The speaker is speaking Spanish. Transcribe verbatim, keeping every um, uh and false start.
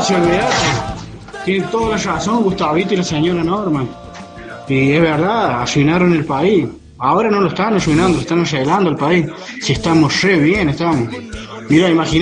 Sí, olvidate. Tiene toda la razón Gustavito y la señora Norma. Y es verdad, arruinaron el país. Ahora no lo están arruinando, están arreglando el país. Si estamos re bien, estamos. Mira, imagínate.